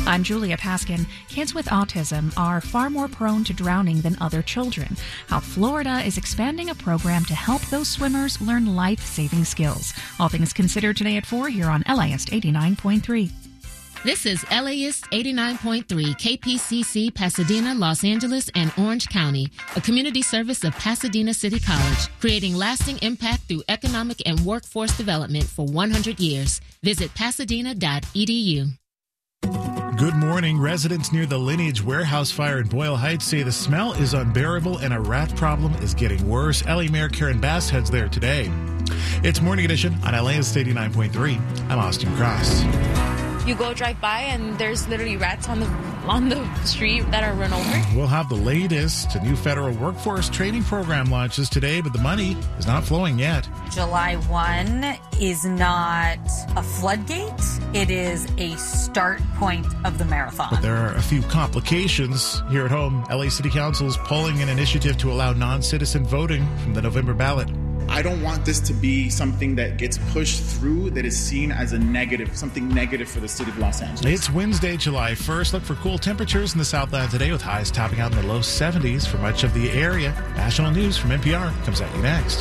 I'm Julia Paskin. Kids with autism are far more prone to drowning than other children. How Florida is expanding a program to help those swimmers learn life-saving skills. All things considered today at 4 here on LIST 89.3. This is LAist 89.3 KPCC, Pasadena, Los Angeles, and Orange County, a community service of Pasadena City College, creating lasting impact through economic and workforce development for 100 years. Visit pasadena.edu. Good morning. Residents near the Lineage warehouse fire in Boyle Heights say the smell is unbearable and a rat problem is getting worse. LA Mayor Karen Bass heads there today. It's Morning Edition on LAist 89.3. I'm Austin Cross. You go drive by and there's literally rats on the street that are run over. We'll have the latest. A new federal workforce training program launches today, but the money is not flowing yet. July 1 is not a floodgate. It is a start point of the marathon. But there are a few complications here at home. LA City Council is pulling an initiative to allow non-citizen voting from the November ballot. I don't want this to be something that gets pushed through that is seen as a negative, something negative for the city of Los Angeles. It's Wednesday, July 1st. Look for cool temperatures in the Southland today with highs topping out in the low 70s for much of the area. National news from NPR comes at you next.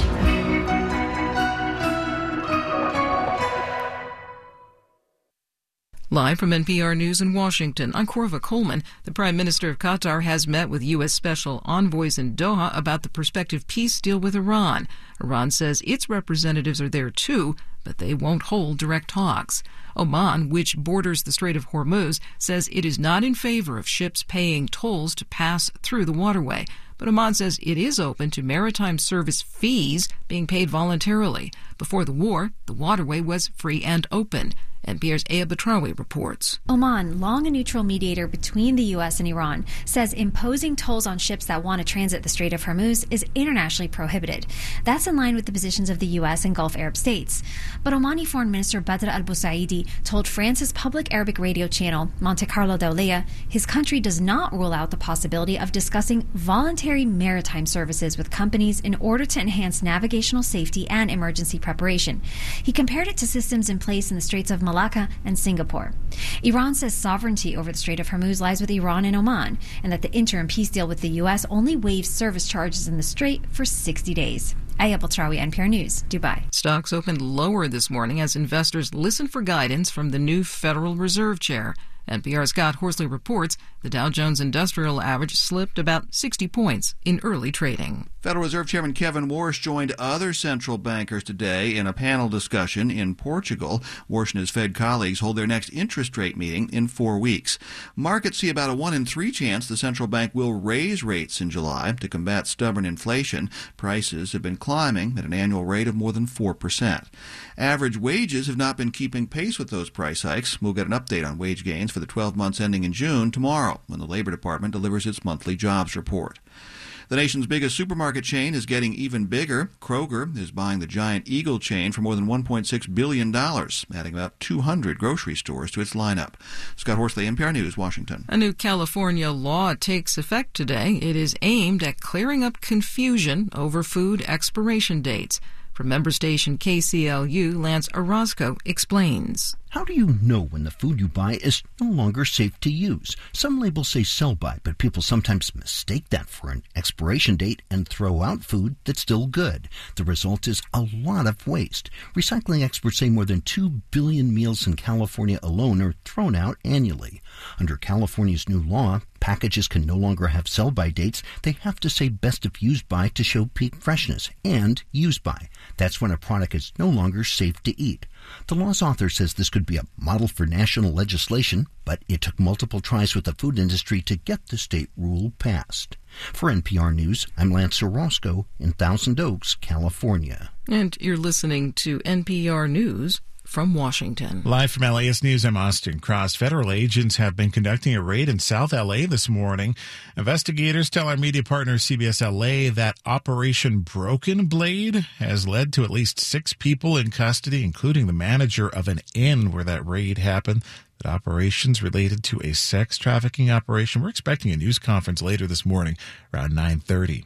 Live from NPR News in Washington, I'm Corva Coleman. The Prime Minister of Qatar has met with U.S. special envoys in Doha about the prospective peace deal with Iran. Iran says its representatives are there too, but they won't hold direct talks. Oman, which borders the Strait of Hormuz, says it is not in favor of ships paying tolls to pass through the waterway. But Oman says it is open to maritime service fees being paid voluntarily. Before the war, the waterway was free and open. NPR's Aya Batrawi reports. Oman, long a neutral mediator between the U.S. and Iran, says imposing tolls on ships that want to transit the Strait of Hormuz is internationally prohibited. That's in line with the positions of the U.S. and Gulf Arab states. But Omani Foreign Minister Badr al-Busaidi told France's public Arabic radio channel, Monte Carlo Dawliya, his country does not rule out the possibility of discussing voluntary maritime services with companies in order to enhance navigational safety and emergency preparation. He compared it to systems in place in the Straits of Malacca and Singapore. Iran says sovereignty over the Strait of Hormuz lies with Iran and Oman, and that the interim peace deal with the U.S. only waives service charges in the strait for 60 days. Aya Batrawi, NPR News, Dubai. Stocks opened lower this morning as investors listen for guidance from the new Federal Reserve Chair. NPR's Scott Horsley reports the Dow Jones Industrial Average slipped about 60 points in early trading. Federal Reserve Chairman Kevin Warsh joined other central bankers today in a panel discussion in Portugal. Warsh and his Fed colleagues hold their next interest rate meeting in 4 weeks. Markets see about a 1 in 3 chance the central bank will raise rates in July to combat stubborn inflation. Prices have been climbing at an annual rate of more than 4%. Average wages have not been keeping pace with those price hikes. We'll get an update on wage gains for the 12 months ending in June tomorrow when the Labor Department delivers its monthly jobs report. The nation's biggest supermarket chain is getting even bigger. Kroger is buying the giant Eagle chain for more than $1.6 billion, adding about 200 grocery stores to its lineup. Scott Horsley, NPR News, Washington. A new California law takes effect today. It is aimed at clearing up confusion over food expiration dates. From member station KCLU, Lance Orozco explains. How do you know when the food you buy is no longer safe to use? Some labels say sell-by, but people sometimes mistake that for an expiration date and throw out food that's still good. The result is a lot of waste. Recycling experts say more than 2 billion meals in California alone are thrown out annually. Under California's new law, packages can no longer have sell-by dates. They have to say best if used by to show peak freshness, and use by. That's when a product is no longer safe to eat. The law's author says this could be a model for national legislation, but it took multiple tries with the food industry to get the state rule passed. For NPR News, I'm Lance Orozco in Thousand Oaks, California. And you're listening to NPR News from Washington. Live from LAist News, I'm Austin Cross. Federal agents have been conducting a raid in South LA this morning. Investigators tell our media partner CBS LA that Operation Broken Blade has led to at least 6 people in custody, including the manager of an inn where that raid happened. That operation's related to a sex trafficking operation. We're expecting a news conference later this morning around 9:30.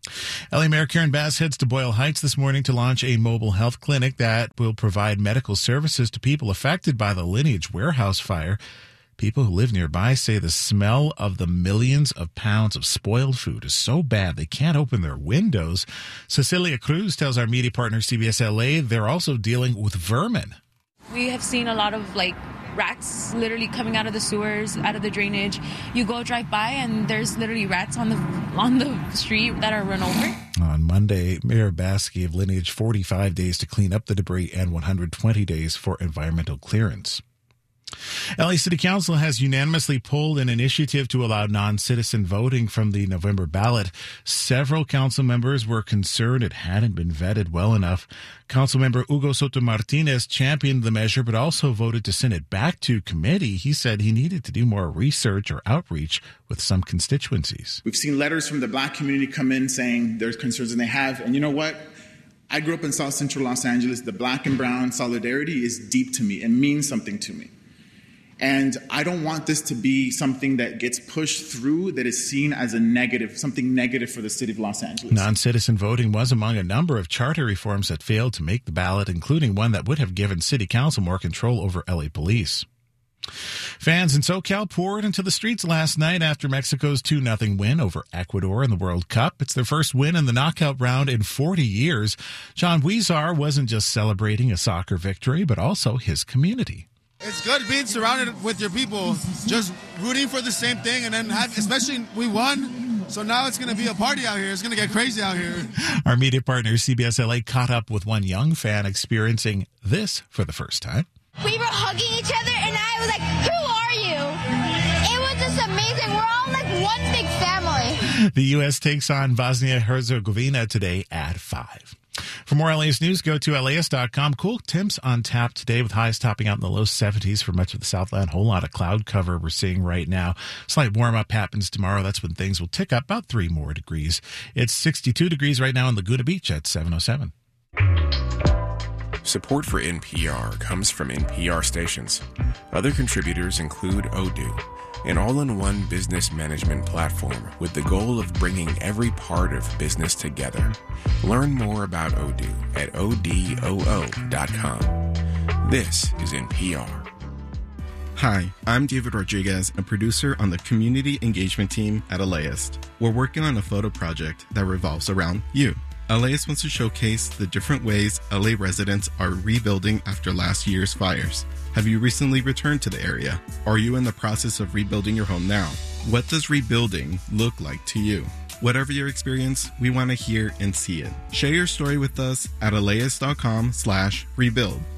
LA Mayor Karen Bass heads to Boyle Heights this morning to launch a mobile health clinic that will provide medical services to people affected by the Lineage warehouse fire. People who live nearby say the smell of the millions of pounds of spoiled food is so bad they can't open their windows. Cecilia Cruz tells our media partner CBS LA they're also dealing with vermin. We have seen a lot of rats literally coming out of the sewers, out of the drainage. You go drive by and there's literally rats on the street that are run over. On Monday, Mayor Bass gave Lineage 45 days to clean up the debris and 120 days for environmental clearance. LA City Council has unanimously pulled an initiative to allow non-citizen voting from the November ballot. Several council members were concerned it hadn't been vetted well enough. Councilmember Hugo Soto Martinez championed the measure, but also voted to send it back to committee. He said he needed to do more research or outreach with some constituencies. We've seen letters from the Black community come in saying there's concerns and they have. And you know what? I grew up in South Central Los Angeles. The Black and brown solidarity is deep to me. It means something to me. And I don't want this to be something that gets pushed through that is seen as a negative, something negative for the city of Los Angeles. Non-citizen voting was among a number of charter reforms that failed to make the ballot, including one that would have given city council more control over LA police. Fans in SoCal poured into the streets last night after Mexico's 2-0 win over Ecuador in the World Cup. It's their first win in the knockout round in 40 years. John Huizar wasn't just celebrating a soccer victory, but also his community. It's good being surrounded with your people, just rooting for the same thing, and then especially we won, so now it's going to be a party out here. It's going to get crazy out here. Our media partner CBS LA caught up with one young fan experiencing this for the first time. We were hugging each other, and I was like, who are you? It was just amazing. We're all like one big family. The U.S. takes on Bosnia-Herzegovina today at 5. For more LAist news, go to LAist.com. Cool temps on tap today with highs topping out in the low 70s for much of the Southland. Whole lot of cloud cover we're seeing right now. Slight warm-up happens tomorrow. That's when things will tick up about 3 more degrees. It's 62 degrees right now in Laguna Beach at 707. Support for NPR comes from NPR stations. Other contributors include Odoo, an all-in-one business management platform with the goal of bringing every part of business together. Learn more about Odoo at odoo.com. This is NPR. Hi, I'm David Rodriguez, a producer on the community engagement team at LAist. We're working on a photo project that revolves around you. LAist wants to showcase the different ways LA residents are rebuilding after last year's fires. Have you recently returned to the area? Are you in the process of rebuilding your home now? What does rebuilding look like to you? Whatever your experience, we want to hear and see it. Share your story with us at LAist.com/rebuild.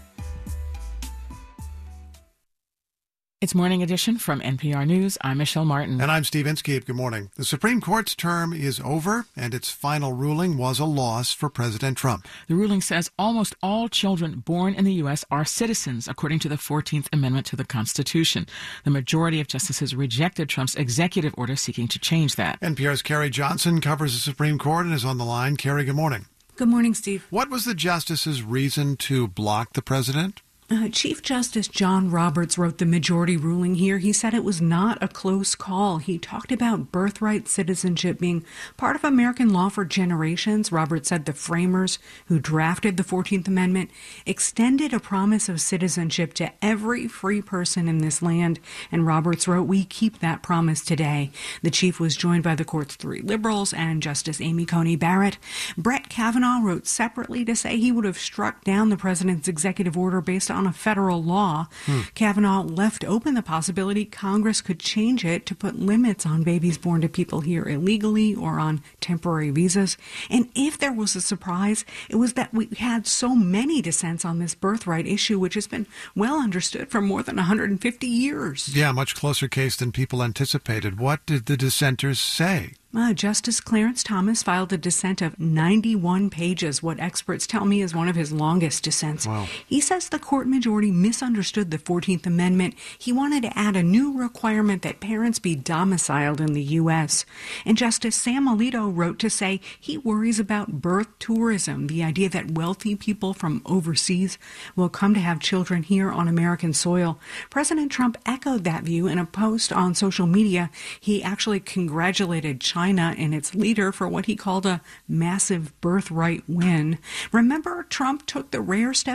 It's Morning Edition from NPR News. I'm Michelle Martin. And I'm Steve Inskeep. Good morning. The Supreme Court's term is over, and its final ruling was a loss for President Trump. The ruling says almost all children born in the U.S. are citizens, according to the 14th Amendment to the Constitution. The majority of justices rejected Trump's executive order seeking to change that. NPR's Carrie Johnson covers the Supreme Court and is on the line. Carrie, good morning. Good morning, Steve. What was the justice's reason to block the president? Chief Justice John Roberts wrote the majority ruling here. He said it was not a close call. He talked about birthright citizenship being part of American law for generations. Roberts said the framers who drafted the 14th Amendment extended a promise of citizenship to every free person in this land. And Roberts wrote, we keep that promise today. The chief was joined by the court's 3 liberals and Justice Amy Coney Barrett. Brett Kavanaugh wrote separately to say he would have struck down the president's executive order based on a federal law. Kavanaugh left open the possibility Congress could change it to put limits on babies born to people here illegally or on temporary visas. And if there was a surprise, it was that we had so many dissents on this birthright issue, which has been well understood for more than 150 years. Yeah, much closer case than people anticipated. What did the dissenters say? Justice Clarence Thomas filed a dissent of 91 pages, what experts tell me is one of his longest dissents. Wow. He says the court majority misunderstood the 14th Amendment. He wanted to add a new requirement that parents be domiciled in the U.S. And Justice Sam Alito wrote to say he worries about birth tourism, the idea that wealthy people from overseas will come to have children here on American soil. President Trump echoed that view in a post on social media. He actually congratulated China and its leader for what he called a massive birthright win. Remember, Trump took the rare step